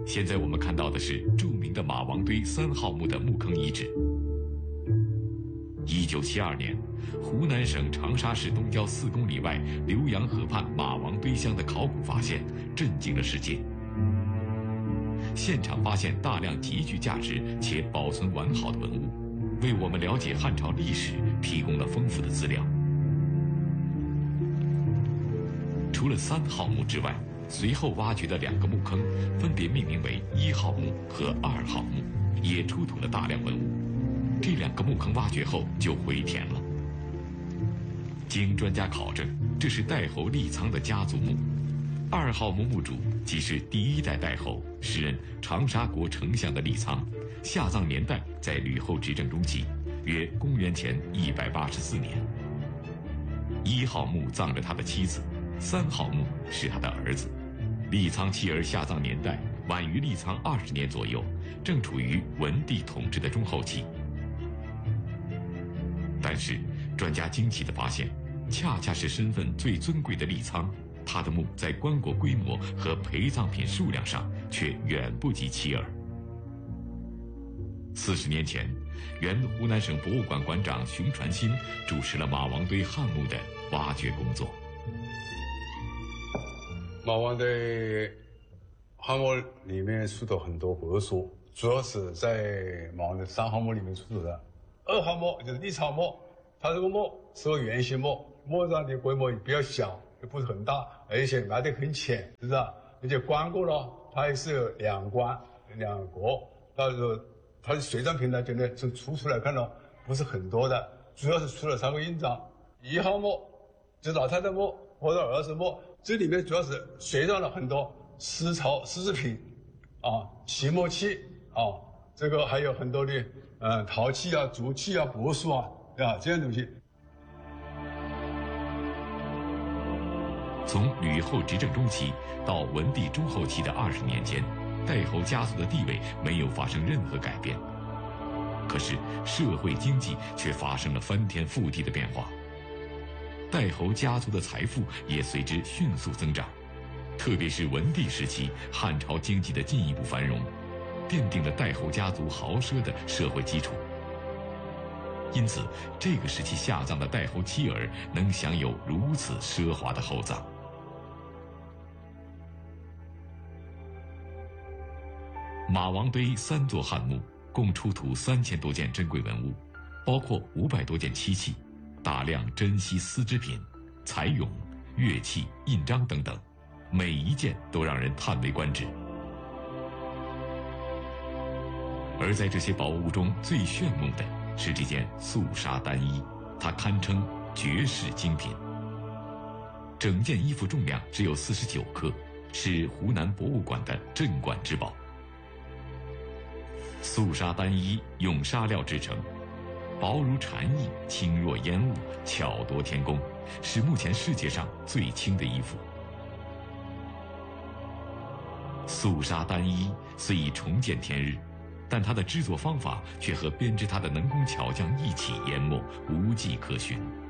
现在我们看到的是著名的马王堆3号墓的墓坑遗址。1972年，湖南省长沙市东郊4公里外浏阳河畔马王堆乡的考古发现震惊了世界。现场发现大量极具价值且保存完好的文物，为我们了解汉朝历史提供了丰富的资料。除了3号墓之外，随后挖掘的2个墓坑分别命名为1号墓和2号墓，也出土了大量文物。这2个墓坑挖掘后就回填了。经专家考证，这是代侯利苍的家族墓。2号墓墓主即是第1代代侯，时任长沙国丞相的利苍，下葬年代在吕后执政中期，约公元前184年。1号墓葬着他的妻子，3号墓是他的儿子。利苍妻儿下葬年代晚于利苍20年左右，正处于文帝统治的中后期。但是，专家惊奇地发现，恰恰是身份最尊贵的利苍，他的墓在棺椁规模和陪葬品数量上却远不及妻儿。40年前，原湖南省博物馆馆长熊传新主持了马王堆汉墓的挖掘工作。 马王堆汉墓里面出土很多帛书，主要是在马王堆3号墓里面出土的。2号墓就是利苍墓，它这个墓是个圆形墓，墓上的规模比较小，也不是很大，而且埋得很浅，是不是？而且棺椁呢，它也是有2棺2椁，它的随葬品呢，真的从出土来看呢，不是很多的，主要是出了3个印章。1号墓就是老太太墓或者儿子墓，这里面主要是随葬了很多丝绸丝织品漆墨器这个还有很多的陶器啊、竹器啊、帛书啊，这样东西。 从吕后执政中期到文帝中后期的20年间，代侯家族的地位没有发生任何改变，可是社会经济却发生了翻天覆地的变化。代侯家族的财富也随之迅速增长，特别是文帝时期，汉朝经济的进一步繁荣，奠定了代侯家族豪奢的社会基础。因此，这个时期下葬的代侯妻儿能享有如此奢华的厚葬。马王堆3座汉墓共出土3000多件珍贵文物，包括500多件漆器、大量珍稀丝织品、彩俑、乐器、印章等等，每一件都让人叹为观止。而在这些宝物中最炫目的是这件素纱单衣，它堪称绝世精品。整件衣服重量只有49克，是湖南博物馆的镇馆之宝。素纱单衣用纱料制成，薄如蝉翼，轻若烟雾，巧夺天工，是目前世界上最轻的衣服。素纱单衣虽已重见天日，但它的制作方法却和编织它的能工巧匠一起研磨，无迹可寻。